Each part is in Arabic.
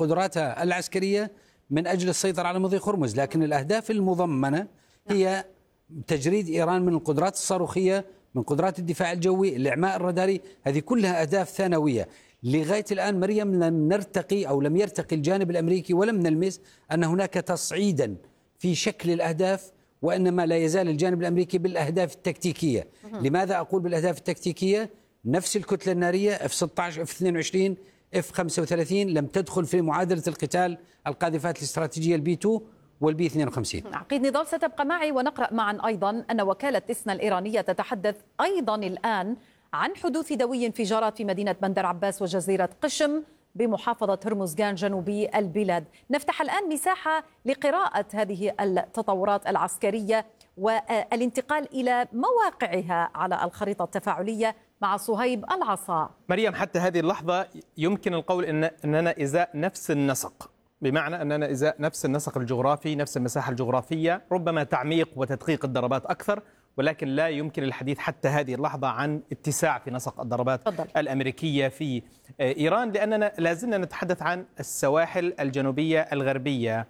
قدراتها العسكرية من أجل السيطرة على مضيق هرمز، لكن الأهداف المضمنة هي تجريد إيران من القدرات الصاروخية، من قدرات الدفاع الجوي، الإعماء الراداري. هذه كلها أهداف ثانوية. لغاية الآن مريم لم نرتقي أو لم يرتقي الجانب الأمريكي ولم نلمس أن هناك تصعيدا في شكل الأهداف، وإنما لا يزال الجانب الأمريكي بالأهداف التكتيكية. لماذا أقول بالأهداف التكتيكية؟ نفس الكتلة النارية F-16 F-22 F-35 لم تدخل في معادلة القتال القاذفات الاستراتيجية البي 2 والبي 52. عقيد نضال، ستبقى معي ونقرأ معا أيضا أن وكالة إسنا الإيرانية تتحدث أيضا الآن عن حدوث دوي انفجارات في مدينة بندر عباس وجزيرة قشم بمحافظة هرمزغان جنوبي البلاد. نفتح الآن مساحة لقراءة هذه التطورات العسكرية والانتقال إلى مواقعها على الخريطة التفاعلية مع صهيب العصا. مريم، حتى هذه اللحظة يمكن القول أننا إزاء نفس النسق، بمعنى أننا إزاء نفس النسق الجغرافي، نفس المساحة الجغرافية، ربما تعميق وتدقيق الضربات أكثر، ولكن لا يمكن الحديث حتى هذه اللحظة عن اتساع في نسق الضربات الأمريكية في إيران، لأننا لازلنا نتحدث عن السواحل الجنوبية الغربية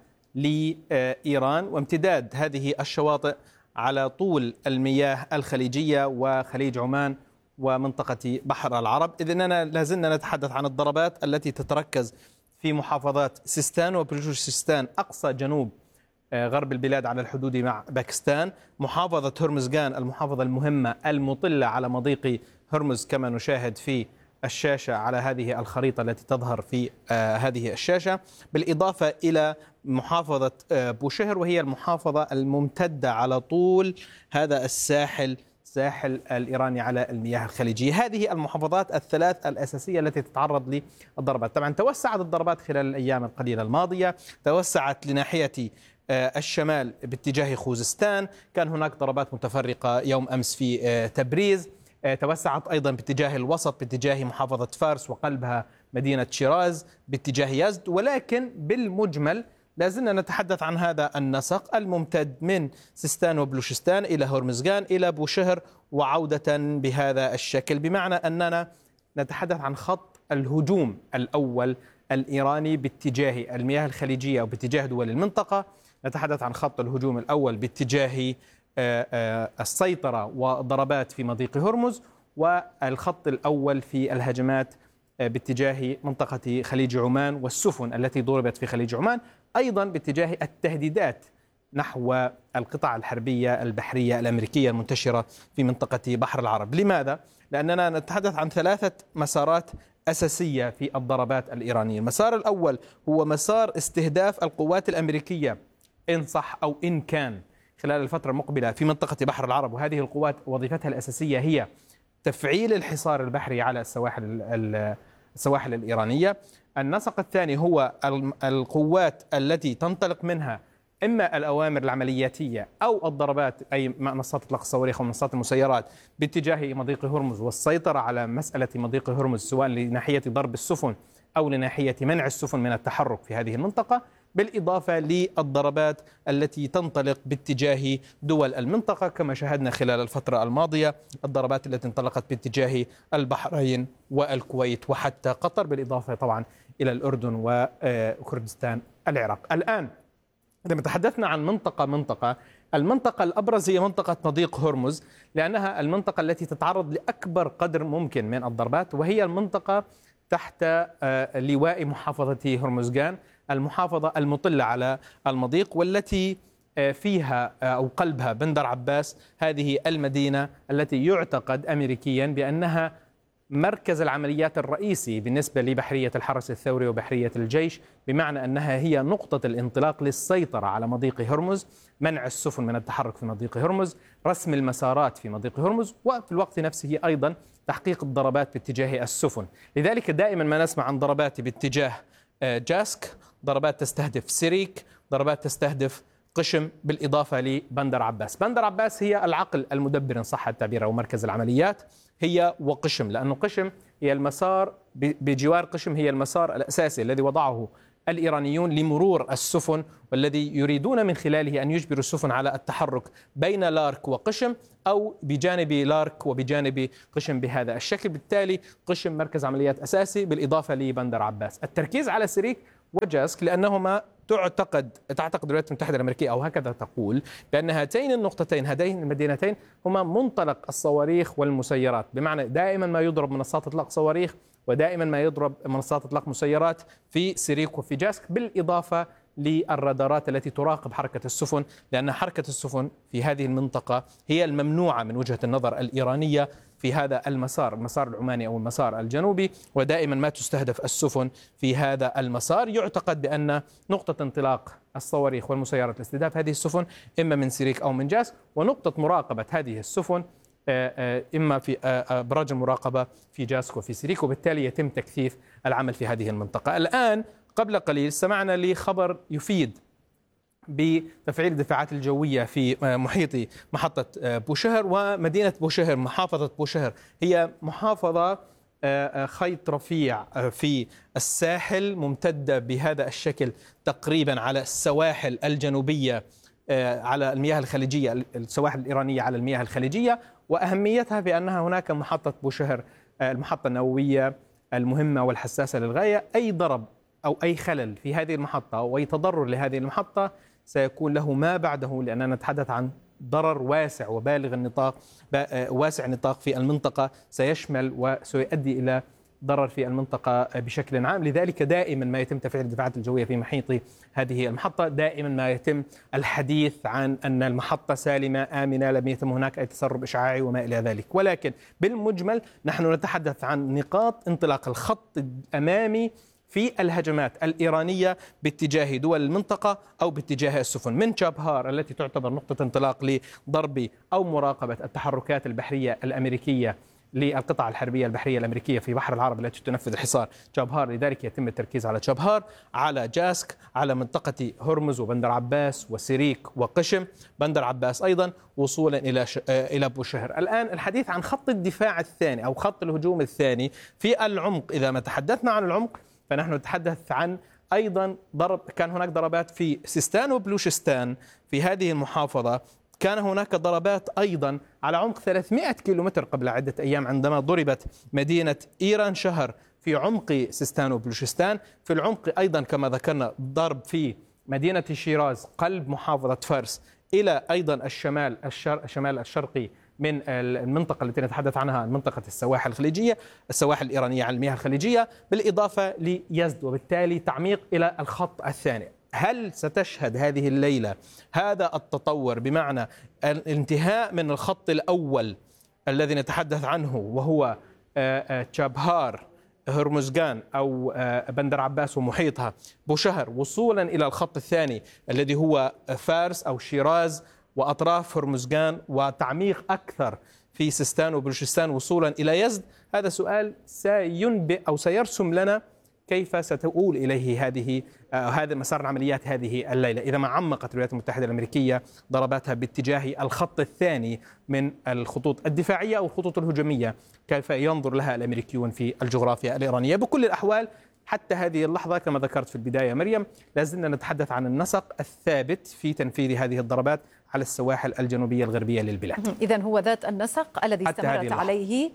لإيران وامتداد هذه الشواطئ على طول المياه الخليجية وخليج عمان ومنطقة بحر العرب. إذننا لازلنا نتحدث عن الضربات التي تتركز في محافظات سيستان وبلوشستان أقصى جنوب غرب البلاد على الحدود مع باكستان، محافظة هرمزغان المحافظة المهمة المطلة على مضيق هرمز كما نشاهد في الشاشة على هذه الخريطة التي تظهر في هذه الشاشة، بالإضافة إلى محافظة بوشهر وهي المحافظة الممتدة على طول هذا الساحل الإيراني على المياه الخليجية. هذه المحافظات الثلاث الأساسية التي تتعرض للضربات. طبعا توسعت الضربات خلال الأيام القليلة الماضية، توسعت لناحية الشمال باتجاه خوزستان، كان هناك ضربات متفرقة يوم أمس في تبريز، توسعت أيضا باتجاه الوسط باتجاه محافظة فارس وقلبها مدينة شيراز، باتجاه يزد، ولكن بالمجمل لازلنا نتحدث عن هذا النسق الممتد من سيستان وبلوشستان إلى هرمزغان إلى بوشهر وعودة بهذا الشكل، بمعنى أننا نتحدث عن خط الهجوم الأول الإيراني باتجاه المياه الخليجية وباتجاه دول المنطقة، نتحدث عن خط الهجوم الأول باتجاه السيطرة وضربات في مضيق هرمز، والخط الأول في الهجمات باتجاه منطقة خليج عمان والسفن التي ضربت في خليج عمان، أيضا باتجاه التهديدات نحو القطع الحربية البحرية الأمريكية المنتشرة في منطقة بحر العرب. لماذا؟ لأننا نتحدث عن ثلاثة مسارات أساسية في الضربات الإيرانية. المسار الأول هو مسار استهداف القوات الأمريكية إن صح أو إن كان خلال الفترة المقبلة في منطقة بحر العرب، وهذه القوات وظيفتها الأساسية هي تفعيل الحصار البحري على السواحل الإيرانية. النسق الثاني هو القوات التي تنطلق منها إما الأوامر العملياتية أو الضربات، أي منصات إطلاق الصواريخ ومنصات المسيرات باتجاه مضيق هرمز والسيطرة على مسألة مضيق هرمز سواء لناحية ضرب السفن أو لناحية منع السفن من التحرك في هذه المنطقة، بالإضافة للضربات التي تنطلق باتجاه دول المنطقة كما شاهدنا خلال الفترة الماضية، الضربات التي انطلقت باتجاه البحرين والكويت وحتى قطر، بالإضافة طبعا إلى الأردن وكردستان العراق. الآن عندما تحدثنا عن منطقة، المنطقة الأبرز هي منطقة مضيق هرمز، لأنها المنطقة التي تتعرض لأكبر قدر ممكن من الضربات، وهي المنطقة تحت لواء محافظة هرمزغان، المحافظة المطلة على المضيق والتي فيها أو قلبها بندر عباس، هذه المدينة التي يعتقد أمريكيا بأنها مركز العمليات الرئيسي بالنسبة لبحرية الحرس الثوري وبحرية الجيش، بمعنى أنها هي نقطة الانطلاق للسيطرة على مضيق هرمز، منع السفن من التحرك في مضيق هرمز، رسم المسارات في مضيق هرمز، وفي الوقت نفسه أيضا تحقيق الضربات باتجاه السفن. لذلك دائما ما نسمع عن ضربات باتجاه جاسك، ضربات تستهدف سيريك، ضربات تستهدف قشم، بالإضافة لبندر عباس. بندر عباس هي العقل المدبر إن صح التعبير أو مركز العمليات، هي وقشم، لأنه قشم هي المسار بجوار قشم هي المسار الأساسي الذي وضعه الإيرانيون لمرور السفن، والذي يريدون من خلاله أن يجبروا السفن على التحرك بين لارك وقشم أو بجانب لارك وبجانب قشم بهذا الشكل. بالتالي قشم مركز عمليات أساسي بالإضافة لبندر عباس. التركيز على سيريك وجاسك، لأنهما تعتقد الولايات المتحدة الأمريكية، أو هكذا تقول، بأن هاتين النقطتين، هاتين المدينتين، هما منطلق الصواريخ والمسيرات، بمعنى دائما ما يضرب منصات إطلاق صواريخ ودائما ما يضرب منصات إطلاق مسيرات في سيريك وفي جاسك، بالإضافة للرادارات التي تراقب حركة السفن، لأن حركة السفن في هذه المنطقة هي الممنوعة من وجهة النظر الإيرانية في هذا المسار العماني أو المسار الجنوبي، ودائما ما تستهدف السفن في هذا المسار. يعتقد بأن نقطة انطلاق الصواريخ والمسيرات لاستهداف هذه السفن إما من سيريك أو من جاسك، ونقطة مراقبة هذه السفن إما في أبراج المراقبة في جاسك وفي سيريك، وبالتالي يتم تكثيف العمل في هذه المنطقة. الآن قبل قليل سمعنا لخبر يفيد بتفعيل الدفاعات الجوية في محيط محطة بوشهر ومدينة بوشهر. محافظة بوشهر هي محافظة خيط رفيع في الساحل، ممتدة بهذا الشكل تقريبا على السواحل الجنوبية، على المياه الخليجية، السواحل الإيرانية على المياه الخليجية. وأهميتها بأنها هناك محطة بوشهر، المحطة النووية المهمة والحساسة للغاية. أي ضرب أو أي خلل في هذه المحطة أو أي تضرر لهذه المحطة سيكون له ما بعده، لأننا نتحدث عن ضرر واسع وبالغ النطاق، واسع النطاق في المنطقة، سيشمل وسيؤدي إلى ضرر في المنطقة بشكل عام. لذلك دائما ما يتم تفعيل الدفاعات الجوية في محيط هذه المحطة، دائما ما يتم الحديث عن أن المحطة سالمة آمنة، لم يتم هناك أي تسرب إشعاعي وما إلى ذلك. ولكن بالمجمل نحن نتحدث عن نقاط انطلاق الخط الأمامي في الهجمات الإيرانية باتجاه دول المنطقة أو باتجاه السفن، من شابهار التي تعتبر نقطة انطلاق لضرب أو مراقبة التحركات البحرية الأمريكية للقطع الحربية البحرية الأمريكية في بحر العرب التي تنفذ حصار شابهار. لذلك يتم التركيز على شابهار، على جاسك، على منطقة هرمز وبندر عباس وسيريك وقشم، بندر عباس أيضا، وصولا إلى بوشهر. الآن الحديث عن خط الدفاع الثاني أو خط الهجوم الثاني في العمق. إذا ما تحدثنا عن العمق فنحن نتحدث عن أيضا كان هناك ضربات في سيستان وبلوشستان في هذه المحافظة. كان هناك ضربات أيضا على عمق 300 كيلومتر قبل عدة أيام عندما ضربت مدينة إيران شهر في عمق سيستان وبلوشستان. في العمق أيضا كما ذكرنا ضرب في مدينة شيراز قلب محافظة فارس إلى أيضا الشمال الشرقي من المنطقة التي نتحدث عنها، منطقة السواحل الخليجية، السواحل الإيرانية على المياه الخليجية، بالإضافة ليزد، وبالتالي تعميق إلى الخط الثاني. هل ستشهد هذه الليلة هذا التطور، بمعنى الانتهاء من الخط الأول الذي نتحدث عنه وهو شابهار، هرمزغان أو بندر عباس ومحيطها، بوشهر، وصولا إلى الخط الثاني الذي هو فارس أو شيراز وأطراف هرمزغان، وتعميق أكثر في سيستان وبلوشستان وصولا إلى يزد؟ هذا سؤال سينبئ أو سيرسم لنا كيف ستؤول إليه هذا مسار العمليات هذه الليلة، إذا ما عمقت الولايات المتحدة الأمريكية ضرباتها باتجاه الخط الثاني من الخطوط الدفاعية أو الخطوط الهجومية. كيف ينظر لها الأمريكيون في الجغرافيا الإيرانية؟ بكل الأحوال حتى هذه اللحظة كما ذكرت في البداية مريم، لازلنا نتحدث عن النسق الثابت في تنفيذ هذه الضربات على السواحل الجنوبية الغربية للبلاد. إذن هو ذات النسق الذي استمرت عليه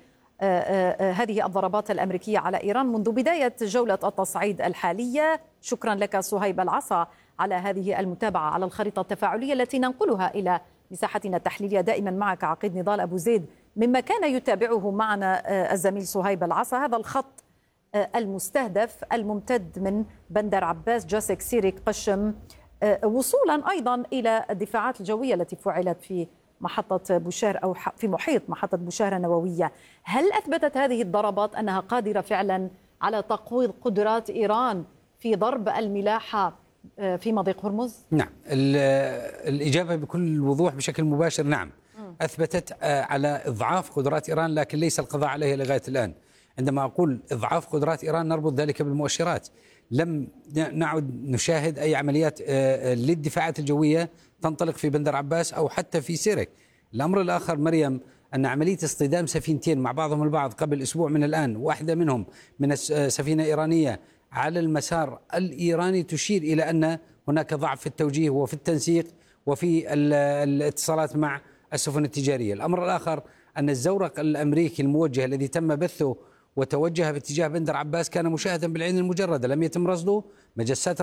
هذه الضربات الأمريكية على إيران منذ بداية جولة التصعيد الحالية. شكرا لك صهيب العصا على هذه المتابعة على الخريطة التفاعلية التي ننقلها إلى مساحتنا التحليلية. دائما معك عقيد نضال أبو زيد مما كان يتابعه معنا الزميل صهيب العصا، هذا الخط المستهدف الممتد من بندر عباس، جاسك، سيريك، قشم، وصولا أيضا إلى الدفاعات الجوية التي فعلت في محطة بوشهر أو في محيط محطة بوشهر النووية. هل أثبتت هذه الضربات أنها قادرة فعلا على تقويض قدرات إيران في ضرب الملاحة في مضيق هرمز؟ نعم، الإجابة بكل وضوح بشكل مباشر نعم. أثبتت على إضعاف قدرات إيران، لكن ليس القضاء عليها لغاية الآن. عندما أقول إضعاف قدرات إيران نربط ذلك بالمؤشرات. لم نعد نشاهد أي عمليات للدفاعات الجوية تنطلق في بندر عباس أو حتى في سيرك. الأمر الآخر مريم أن عملية اصطدام سفينتين مع بعضهم البعض قبل أسبوع من الآن، واحدة منهم من سفينة إيرانية على المسار الإيراني، تشير إلى أن هناك ضعف في التوجيه وفي التنسيق وفي الاتصالات مع السفن التجارية. الأمر الآخر أن الزورق الأمريكي الموجه الذي تم بثه وتوجه باتجاه بندر عباس كان مشاهدا بالعين المجردة، لم يتم رصده. مجسات